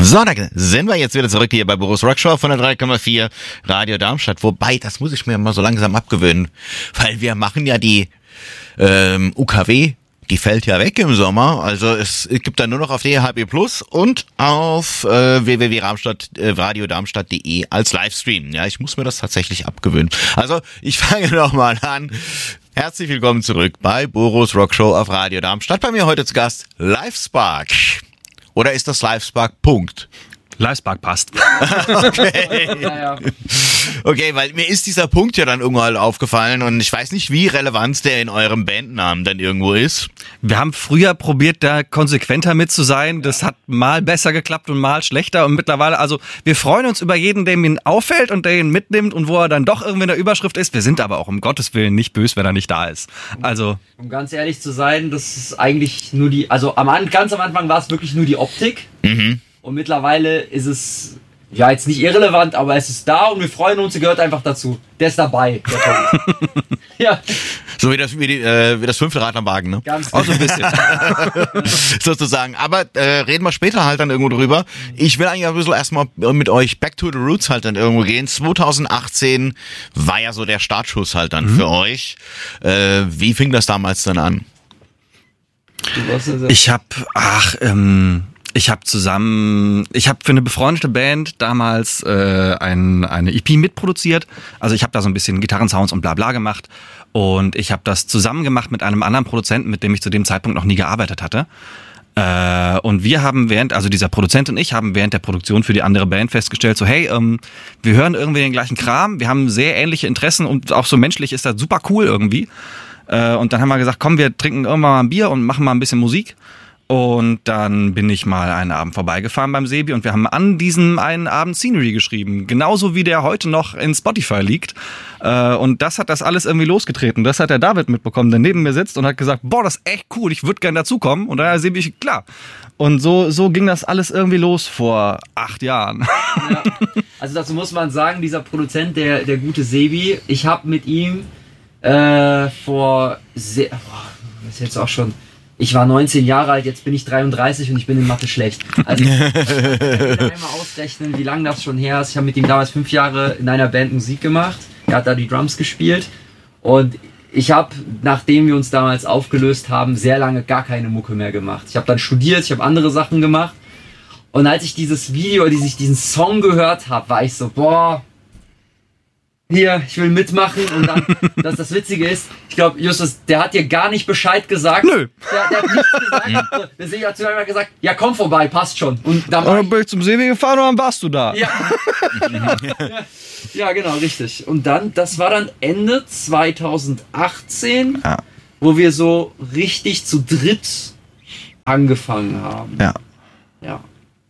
So, da sind wir jetzt wieder zurück hier bei Boris Rockshow von der 3,4 Radio Darmstadt. Wobei, das muss ich mir mal so langsam abgewöhnen, weil wir machen ja die UKW, die fällt ja weg im Sommer. Also es gibt dann nur noch auf DHB Plus und auf www.radiodarmstadt.de als Livestream. Ja, ich muss mir das tatsächlich abgewöhnen. Also ich fange nochmal an. Herzlich willkommen zurück bei Boris Rockshow auf Radio Darmstadt. Bei mir heute zu Gast Livespark. Oder ist das Livespark Punkt? Livespark passt. Okay. Ja. Okay, weil mir ist dieser Punkt ja dann irgendwann aufgefallen und ich weiß nicht, wie relevant der in eurem Bandnamen dann irgendwo ist. Wir haben früher probiert, da konsequenter mit zu sein. Das hat mal besser geklappt und mal schlechter. Und mittlerweile, also wir freuen uns über jeden, der ihn auffällt und der ihn mitnimmt und wo er dann doch irgendwie in der Überschrift ist. Wir sind aber auch um Gottes Willen nicht böse, wenn er nicht da ist. Also, Um ganz ehrlich zu sein, das ist eigentlich nur ganz am Anfang war es wirklich nur die Optik. Mhm. Und mittlerweile ist es, ja, jetzt nicht irrelevant, aber es ist da und wir freuen uns, er gehört einfach dazu. Der ist dabei. Der ja, So wie das 5. Rad am Wagen, ne? ganz auch so ein bisschen. Sozusagen. Aber reden wir später halt dann irgendwo drüber. Ich will eigentlich ein bisschen erstmal mit euch back to the roots halt dann irgendwo gehen. 2018 war ja so der Startschuss halt dann für euch. Wie fing das damals dann an? Ich habe für eine befreundete Band damals eine EP mitproduziert. Also ich habe da so ein bisschen Gitarrensounds und bla bla gemacht. Und ich habe das zusammen gemacht mit einem anderen Produzenten, mit dem ich zu dem Zeitpunkt noch nie gearbeitet hatte. Und wir haben dieser Produzent und ich haben während der Produktion für die andere Band festgestellt, so hey, wir hören irgendwie den gleichen Kram, wir haben sehr ähnliche Interessen und auch so menschlich ist das super cool irgendwie. Und dann haben wir gesagt, komm, wir trinken irgendwann mal ein Bier und machen mal ein bisschen Musik. Und dann bin ich mal einen Abend vorbeigefahren beim Sebi und wir haben an diesem einen Abend Scenery geschrieben. Genauso wie der heute noch in Spotify liegt. Und das hat das alles irgendwie losgetreten. Das hat der David mitbekommen, der neben mir sitzt und hat gesagt, boah, das ist echt cool, ich würde gerne dazukommen. Und dann hat Sebi, klar. Und so ging das alles irgendwie los vor 8 Jahren. Ja. Also dazu muss man sagen, dieser Produzent, der gute Sebi, ich habe mit ihm ich war 19 Jahre alt, jetzt bin ich 33 und ich bin in Mathe schlecht. Also ich kann einmal ausrechnen, wie lange das schon her ist. Ich habe mit ihm damals 5 Jahre in einer Band Musik gemacht. Er hat da die Drums gespielt. Und ich habe, nachdem wir uns damals aufgelöst haben, sehr lange gar keine Mucke mehr gemacht. Ich habe dann studiert, ich habe andere Sachen gemacht. Und als ich dieses Video, als ich diesen Song gehört habe, war ich so, boah, hier, ich will mitmachen. Und dann, das Witzige ist, ich glaube, Justus, der hat dir gar nicht Bescheid gesagt. Nö. Der hat nichts gesagt. Der Sebi hat zu mir gesagt, ja komm vorbei, passt schon. Und dann bin ich zum Sebi gefahren und dann warst du da. Ja. Ja, genau, richtig. Und dann, das war dann Ende 2018, Ja. wo wir so richtig zu dritt angefangen haben. Ja. Ja.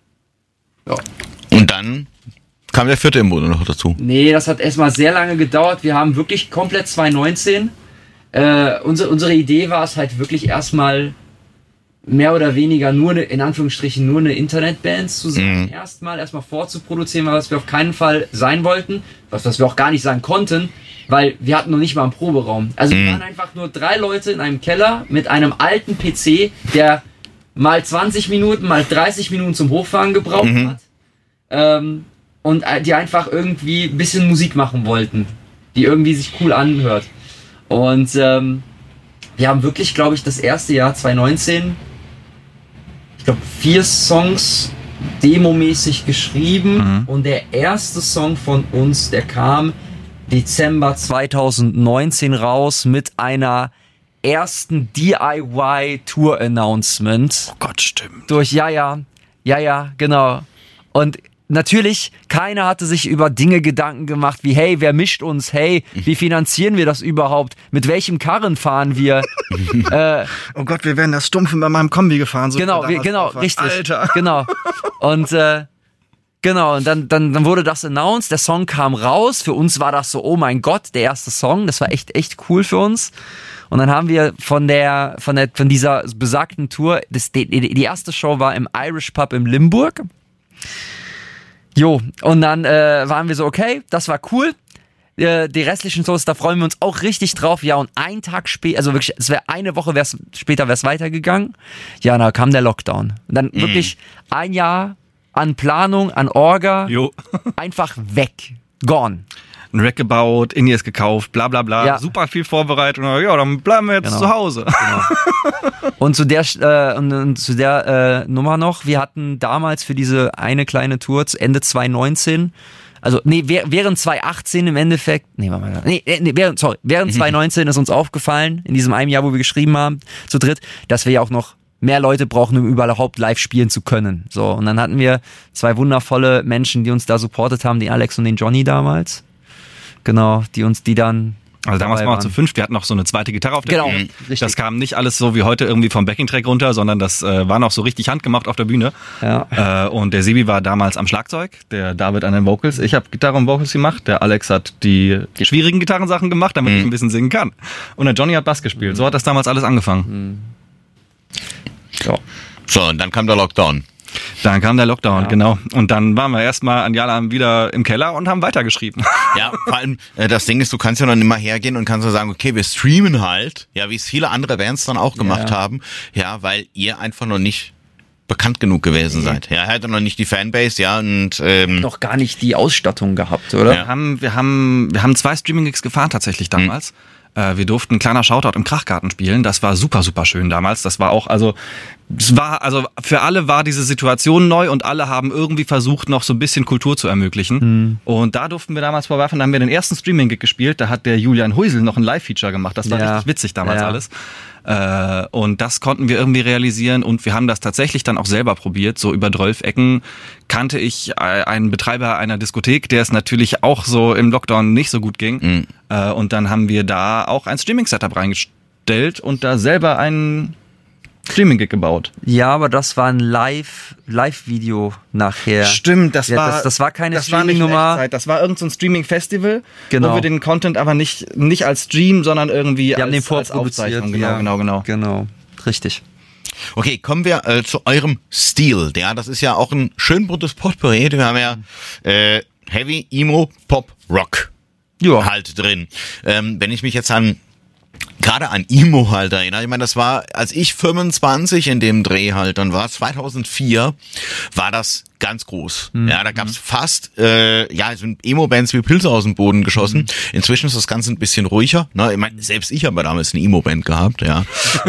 Und dann kam der 4. im Bunde noch dazu. Nee, das hat erstmal sehr lange gedauert. Wir haben wirklich komplett 2019. Unsere Idee war es halt wirklich erstmal mehr oder weniger in Anführungsstrichen nur eine Internetband zu sein. Erstmal vorzuproduzieren, was wir auf keinen Fall sein wollten. Was wir auch gar nicht sein konnten, weil wir hatten noch nicht mal einen Proberaum. Also wir waren einfach nur 3 Leute in einem Keller mit einem alten PC, der mal 20 Minuten, mal 30 Minuten zum Hochfahren gebraucht hat. Und die einfach irgendwie ein bisschen Musik machen wollten, die irgendwie sich cool anhört. Und wir haben wirklich, glaube ich, das erste Jahr 2019, ich glaube 4 Songs demomäßig geschrieben. Und der erste Song von uns, der kam Dezember 2019 raus mit einer ersten DIY-Tour-Announcement. Oh Gott, stimmt. Durch Ja, genau. Und natürlich, keiner hatte sich über Dinge Gedanken gemacht, wie, hey, wer mischt uns? Hey, wie finanzieren wir das überhaupt? Mit welchem Karren fahren wir? Oh Gott, wir wären das stumpf bei meinem Kombi gefahren. So Genau, richtig. Alter. Genau. Und und dann wurde das announced, der Song kam raus. Für uns war das so, oh mein Gott, der erste Song. Das war echt cool für uns. Und dann haben wir von dieser besagten Tour, die erste Show war im Irish Pub in Limburg. Jo, und dann waren wir so, okay, das war cool. Die restlichen Shows, da freuen wir uns auch richtig drauf. Ja, und einen Tag später, also wirklich, es wäre eine Woche später wäre es weitergegangen. Ja, da kam der Lockdown. Und dann wirklich ein Jahr an Planung, an Orga, Jo. einfach weg. Gone. Ein Rack gebaut, In-Ears gekauft, bla bla bla. Ja. Super viel Vorbereitung. Ja, dann bleiben wir jetzt Genau. zu Hause. Und zu der Nummer noch, wir hatten damals für diese eine kleine Tour Ende 2019, also während 2018 im Endeffekt, während 2019 ist uns aufgefallen, in diesem einen Jahr, wo wir geschrieben haben, zu dritt, dass wir ja auch noch mehr Leute brauchen, um überhaupt live spielen zu können. So, und dann hatten wir 2 wundervolle Menschen, die uns da supportet haben, den Alex und den Johnny damals. Genau, die dann Also damals dabei waren wir zu 5, wir hatten noch so eine zweite Gitarre auf der Genau, Bühne. richtig. Das kam nicht alles so wie heute irgendwie vom Backing-Track runter, sondern das war noch so richtig handgemacht auf der Bühne. Ja. Und der Sebi war damals am Schlagzeug, der David an den Vocals. Ich habe Gitarre und Vocals gemacht, der Alex hat die schwierigen Gitarrensachen gemacht, damit ich ein bisschen singen kann. Und der Johnny hat Bass gespielt. So hat das damals alles angefangen. Ja. So, und dann kam der Lockdown. Dann kam der Lockdown, Ja. genau. Und dann waren wir erstmal an Jalan wieder im Keller und haben weitergeschrieben. Ja, vor allem, das Ding ist, du kannst ja noch nicht mal hergehen und kannst so sagen, okay, wir streamen halt, ja, wie es viele andere Bands dann auch gemacht haben, ja, weil ihr einfach noch nicht bekannt genug gewesen seid. Ja, ihr hattet noch nicht die Fanbase, ja, und Noch gar nicht die Ausstattung gehabt, oder? Ja. Wir haben 2 Streaming-Gigs gefahren tatsächlich damals. Wir durften kleiner Shoutout im Krachgarten spielen. Das war super, super schön damals. Das war auch, für alle war diese Situation neu und alle haben irgendwie versucht, noch so ein bisschen Kultur zu ermöglichen. Und da durften wir damals vorwerfen, da haben wir den ersten Streaming-Gig gespielt. Da hat der Julian Huisel noch ein Live-Feature gemacht. Das war Ja. richtig witzig damals Ja. alles. Und das konnten wir irgendwie realisieren und wir haben das tatsächlich dann auch selber probiert. So über 12 Ecken kannte ich einen Betreiber einer Diskothek, der es natürlich auch so im Lockdown nicht so gut ging. Und dann haben wir da auch ein Streaming-Setup reingestellt und da selber einen Streaming-Gig gebaut. Ja, aber das war ein Live-Video nachher. Stimmt, das Ja, war das war keine das war nicht Streaming-Nummer. Echtzeit. Das war irgend so ein Streaming-Festival, Genau. wo wir den Content aber nicht als Stream, sondern irgendwie Wir haben den als vorproduziert. Aufzeichnung. Ja. Genau. Genau, richtig. okay, kommen wir zu eurem Stil. Ja, das ist ja auch ein schön buntes Potpourri. Wir haben ja Heavy, Emo, Pop, Rock Ja. halt drin. Wenn ich mich jetzt gerade an Emo halt erinnere, ich meine, das war, als ich 25 in dem Dreh halt dann war, 2004, war das ganz groß. Ja, da gab's fast, sind Emo-Bands wie Pilze aus dem Boden geschossen. Inzwischen ist das Ganze ein bisschen ruhiger. Ne? Ich meine, selbst ich habe damals eine Emo-Band gehabt, ja.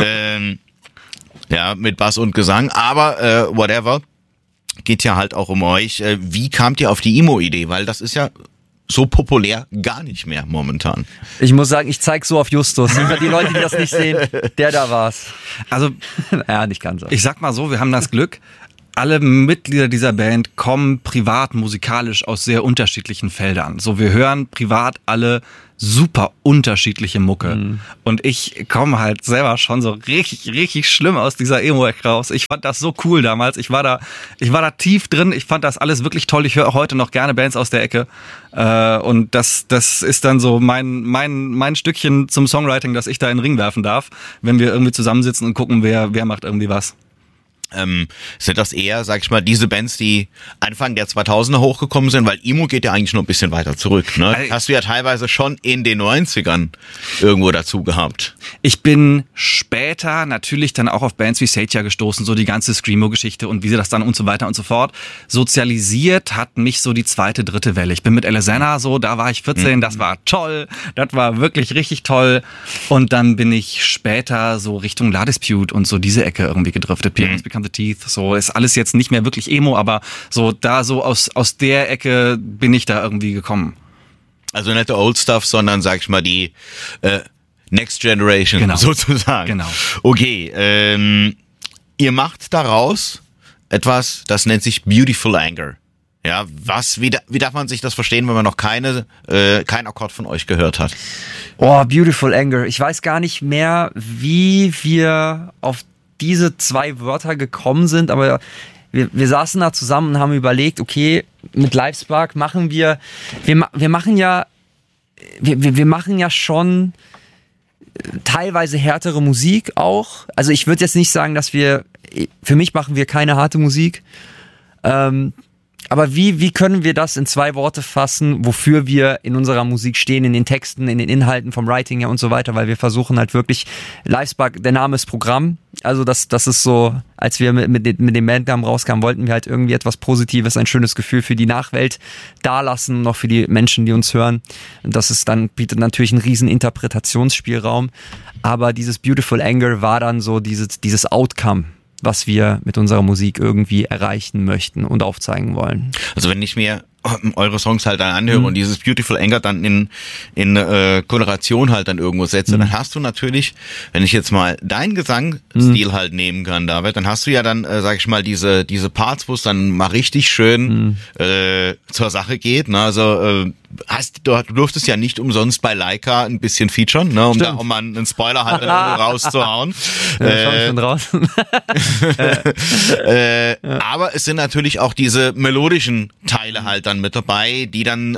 Ja, mit Bass und Gesang, aber whatever. Geht ja halt auch um euch. Wie kamt ihr auf die Emo-Idee? Weil das ist ja so populär gar nicht mehr momentan. Ich muss sagen, ich zeig so auf Justus. Für die Leute, die das nicht sehen, der da war's. Also Ja, nicht ganz so. ich sag mal so, wir haben das Glück, alle Mitglieder dieser Band kommen privat musikalisch aus sehr unterschiedlichen Feldern. So, wir hören privat alle super unterschiedliche Mucke. Und ich komme halt selber schon so richtig, richtig schlimm aus dieser Emo-Ecke raus. Ich fand das so cool damals. Ich war da tief drin. Ich fand das alles wirklich toll. Ich höre auch heute noch gerne Bands aus der Ecke. Und das ist dann so mein Stückchen zum Songwriting, dass ich da in den Ring werfen darf, wenn wir irgendwie zusammensitzen und gucken, wer macht irgendwie was. Sind das eher, sag ich mal, diese Bands, die Anfang der 2000er hochgekommen sind, weil Emo geht ja eigentlich noch ein bisschen weiter zurück, ne? Hast du ja teilweise schon in den 90ern irgendwo dazu gehabt. Ich bin später natürlich dann auch auf Bands wie Satya gestoßen, so die ganze Screamo-Geschichte und wie sie das dann und so weiter und so fort. Sozialisiert hat mich so die zweite, dritte Welle. Ich bin mit Alesana so, da war ich 14, das war toll, das war wirklich richtig toll. Und dann bin ich später so Richtung La Dispute und so diese Ecke irgendwie gedriftet. Pianos Become the Teeth, so ist alles jetzt nicht mehr wirklich Emo, aber so da so aus der Ecke bin ich da irgendwie gekommen. Also nicht der Old Stuff, sondern, sag ich mal, die Next Generation Genau. sozusagen. Genau. Okay, ihr macht daraus etwas, das nennt sich Beautiful Anger. Ja, wie darf man sich das verstehen, wenn man noch kein Akkord von euch gehört hat? Oh, Beautiful Anger. Ich weiß gar nicht mehr, wie wir auf diese 2 Wörter gekommen sind, aber wir saßen da zusammen und haben überlegt, okay, mit Livespark machen wir machen ja schon teilweise härtere Musik auch. Also ich würde jetzt nicht sagen, für mich machen wir keine harte Musik. Aber wie können wir das in 2 Worte fassen, wofür wir in unserer Musik stehen, in den Texten, in den Inhalten, vom Writing her und so weiter, weil wir versuchen halt wirklich, Livespark, der Name ist Programm, also das ist so, als wir mit dem Bandnamen rauskamen, wollten wir halt irgendwie etwas Positives, ein schönes Gefühl für die Nachwelt dalassen, noch für die Menschen, die uns hören. Und das ist dann, bietet natürlich einen riesen Interpretationsspielraum, aber dieses Beautiful Anger war dann so dieses Outcome, was wir mit unserer Musik irgendwie erreichen möchten und aufzeigen wollen. Also wenn ich mir eure Songs halt dann anhöre und dieses Beautiful Anger dann in Koloration halt dann irgendwo setze, dann hast du natürlich, wenn ich jetzt mal deinen Gesangsstil halt nehmen kann, David, dann hast du ja dann, sag ich mal, diese Parts, wo es dann mal richtig schön zur Sache geht, ne? Also du durftest ja nicht umsonst bei Leica ein bisschen featuren, ne, um da auch mal einen Spoiler halt rauszuhauen. Ja, schon draußen. Aber es sind natürlich auch diese melodischen Teile halt dann mit dabei, die dann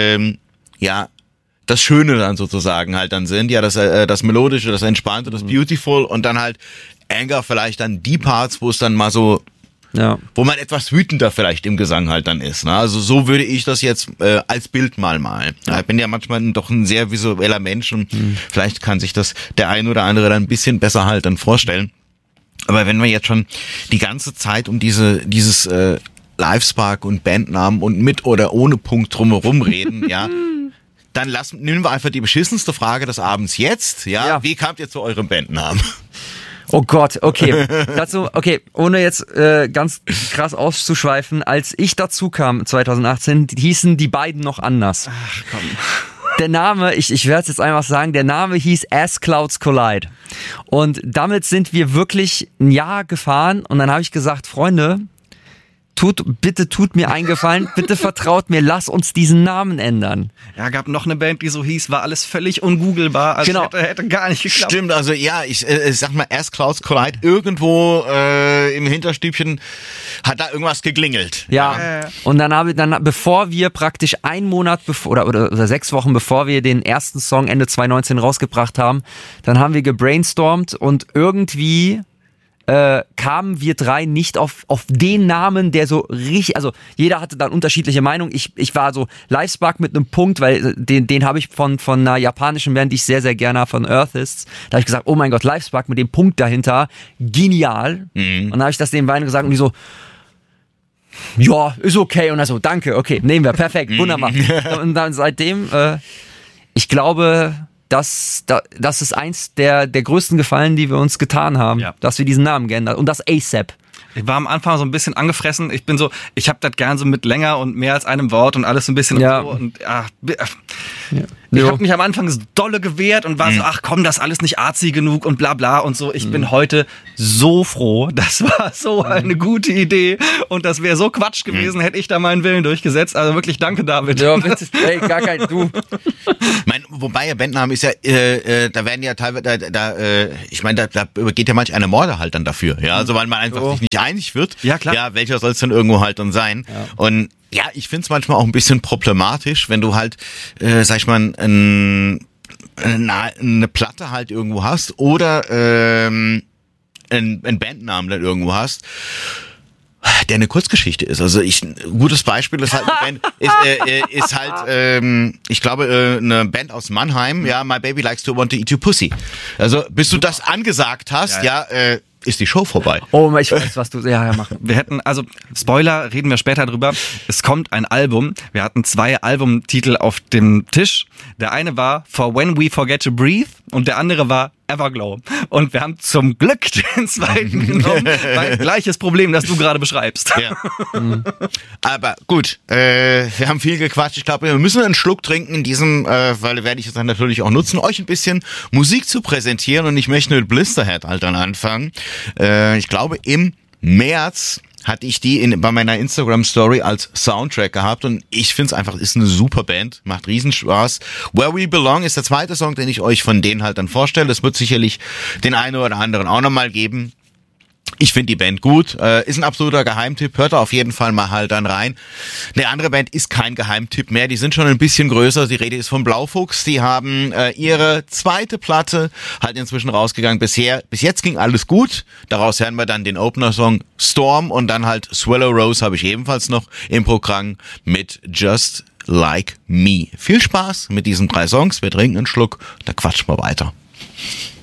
das Schöne dann sozusagen halt dann sind, ja, das Melodische, das Entspannte, das Beautiful und dann halt Anger vielleicht dann die Parts, wo es dann mal so wo man etwas wütender vielleicht im Gesang halt dann ist. Ne? Also so würde ich das jetzt als Bild mal malen. Ja. Ich bin ja manchmal doch ein sehr visueller Mensch und vielleicht kann sich das der ein oder andere dann ein bisschen besser halt dann vorstellen. Aber wenn wir jetzt schon die ganze Zeit um dieses Livespark und Bandnamen und mit oder ohne Punkt drumherum reden, ja, dann nehmen wir einfach die beschissenste Frage des Abends jetzt. Ja. Wie kamt ihr zu eurem Bandnamen? Oh Gott, okay. Ohne jetzt ganz krass auszuschweifen, als ich dazu kam 2018, hießen die beiden noch anders. Ach komm. Der Name, ich werde es jetzt einfach sagen, der Name hieß As Clouds Collide. Und damit sind wir wirklich ein Jahr gefahren und dann habe ich gesagt, Freunde, tut mir einen Gefallen, bitte vertraut mir, lass uns diesen Namen ändern. Ja, gab noch eine Band, die so hieß, war alles völlig ungooglebar, also genau. hätte gar nicht geklappt. Stimmt, also ja, ich sag mal, As Clouds Collide, irgendwo im Hinterstübchen hat da irgendwas geklingelt. Ja, und dann bevor wir praktisch einen Monat bevor oder 6 Wochen bevor wir den ersten Song Ende 2019 rausgebracht haben, dann haben wir gebrainstormt und irgendwie kamen wir 3 nicht auf den Namen, der so richtig, also jeder hatte dann unterschiedliche Meinungen. Ich war so Livespark mit einem Punkt, weil den habe ich von einer japanischen Band, die ich sehr, sehr gerne habe, von Earthists. Da habe ich gesagt, oh mein Gott, Livespark mit dem Punkt dahinter, genial. Und dann habe ich das den beiden gesagt und die so, ja, ist okay. Und dann so, danke, okay, nehmen wir, perfekt, wunderbar. Und dann seitdem, ich glaube, das ist eins der größten Gefallen, die wir uns getan haben, dass wir diesen Namen geändert und das ASAP. Ich war am Anfang so ein bisschen angefressen. Ich habe das gern so mit länger und mehr als einem Wort und alles so ein bisschen und so. Und ich habe mich am Anfang so dolle gewehrt und war so, ach komm, das ist alles nicht arzi genug und bla bla und so. Ich bin heute so froh. Das war so eine gute Idee und das wäre so Quatsch gewesen, hätte ich da meinen Willen durchgesetzt. Also wirklich danke, David. Ja, bitte, ey, gar kein Du. Wobei der Bandname ist ja, da werden ja teilweise, ich meine, da geht ja manch eine Morde halt dann dafür. Ja, also weil man einfach sich nicht einig wird. Ja, klar. Ja, welcher soll es denn irgendwo halt dann sein? Ja. Und ja, ich find's manchmal auch ein bisschen problematisch, wenn du halt, sag ich mal, eine Platte halt irgendwo hast oder einen Bandnamen dann irgendwo hast, der eine Kurzgeschichte ist. Also ein gutes Beispiel ist halt eine Band, ist halt, ich glaube, eine Band aus Mannheim, ja, My Baby Likes to Want to Eat Your Pussy. Also bis du das angesagt hast, ist die Show vorbei. Oh, ich weiß, was du machen. Wir hätten, also Spoiler, reden wir später drüber. Es kommt ein Album. Wir hatten 2 Albumtitel auf dem Tisch. Der eine war For When We Forget to Breathe und der andere war Everglow. Und wir haben zum Glück den zweiten genommen, weil gleiches Problem, das du gerade beschreibst. Ja. Aber gut, wir haben viel gequatscht. Ich glaube, wir müssen einen Schluck trinken in diesem, weil werde ich es dann natürlich auch nutzen, euch ein bisschen Musik zu präsentieren. Und ich möchte mit Blisterhead halt dann anfangen. Ich glaube, im März hatte ich die bei meiner Instagram-Story als Soundtrack gehabt und ich finde es einfach, ist eine super Band, macht riesen Spaß. Where We Belong ist der zweite Song, den ich euch von denen halt dann vorstelle. Das wird sicherlich den einen oder anderen auch nochmal geben. Ich finde die Band gut, ist ein absoluter Geheimtipp, hört da auf jeden Fall mal halt dann rein. Eine andere Band ist kein Geheimtipp mehr, die sind schon ein bisschen größer, die Rede ist von Blaufuchs, die haben ihre zweite Platte halt inzwischen rausgegangen. Bis jetzt ging alles gut, daraus hören wir dann den Opener-Song Storm und dann halt Swallow Rose habe ich ebenfalls noch im Programm mit Just Like Me. Viel Spaß mit diesen 3 Songs, wir trinken einen Schluck, da quatschen wir weiter.